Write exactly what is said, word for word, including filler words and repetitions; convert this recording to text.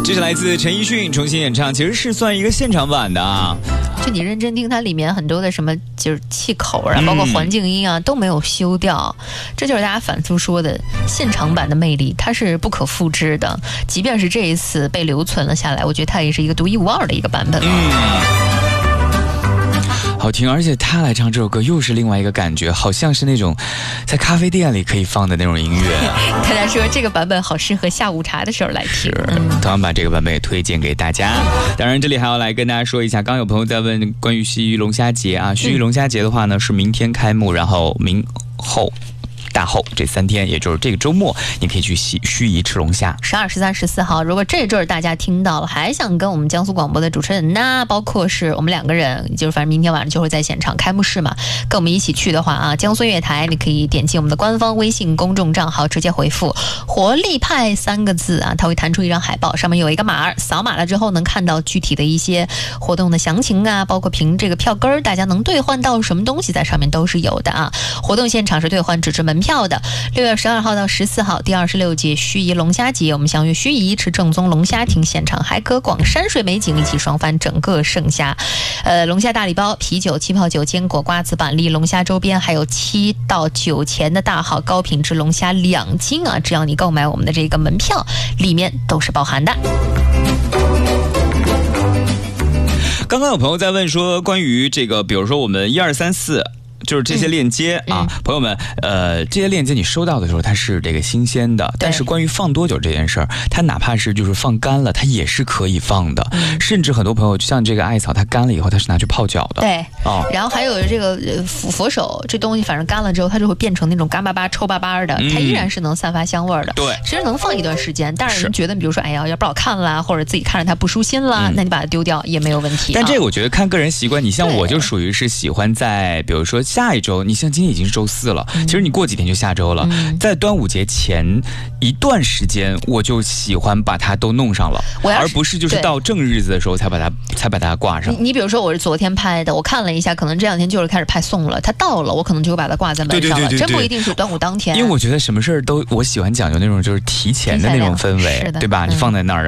这是来自陈奕迅重新演唱，其实是算一个现场版的啊。 就你认真听，它里面很多的什么就是气口啊，包括环境音啊、嗯、都没有修掉，这就是大家反复说的现场版的魅力，它是不可复制的。即便是这一次被留存了下来，我觉得它也是一个独一无二的一个版本。 嗯。好听，而且他来唱这首歌又是另外一个感觉，好像是那种在咖啡店里可以放的那种音乐。 大家说这个版本好适合下午茶的时候来听。 是，同样把这个版本也推荐给大家。当然，这里还要来跟大家说一下，刚有朋友在问关于盱眙龙虾节啊，盱眙龙虾节的话呢是明天开幕，然后明后。大后这三天，也就是这个周末，你可以去盱盱眙吃龙虾。 十二、十三、十四号，如果这阵儿大家听到了，还想跟我们江苏广播的主持人呐，包括是我们两个人，就是反正明天晚上就会在现场开幕式嘛，跟我们一起去的话啊，江苏音乐台，你可以点击我们的官方微信公众账号，直接回复“活力派”三个字啊，它会弹出一张海报，上面有一个码，扫码了之后能看到具体的一些活动的详情啊，包括凭这个票根儿，大家能兑换到什么东西，在上面都是有的啊。活动现场是兑换纸质门票的。六月十二号到十四号，第二十六届盱眙龙虾节，我们相约盱眙吃正宗龙虾亭，现场还可广山水美景，一起双翻整个盛夏。呃，龙虾大礼包、啤酒、气泡酒、坚果、瓜子、板栗、龙虾周边，还有七到九钱的大号高品质龙虾两斤啊！只要你购买我们的这个门票，里面都是包含的。 刚刚有朋友在问说，关于这个，比如说我们一二三四。就是这些链接、嗯、啊、嗯，朋友们，呃，这些链接你收到的时候它是这个新鲜的，但是关于放多久这件事儿，它哪怕是就是放干了，它也是可以放的。嗯、甚至很多朋友像这个艾草，它干了以后，它是拿去泡脚的。 对，哦，然后还有这个佛佛手这东西，反正干了之后，它就会变成那种干巴巴、臭巴巴的，它依然是能散发香味的。对、嗯，其实能放一段时间，但是人觉得，比如说，哎呀，要不好看啦，或者自己看着它不舒心啦、嗯，那你把它丢掉也没有问题、啊。 但这个我觉得看个人习惯，你像我就属于是喜欢在，比如说。下一周，你像今天已经是周四了、嗯，其实你过几天就下周了、嗯。在端午节前一段时间，我就喜欢把它都弄上了，而不是就是到正日子的时候才把它才把它挂上。 你, 你比如说，我是昨天拍的，我看了一下，可能这两天就是开始派送了，它到了，我可能就会把它挂在门上了。对对对对对，真不一定是端午当天。 因为我觉得什么事儿都我喜欢讲究那种就是提前的那种氛围，对吧？嗯、你放在那儿。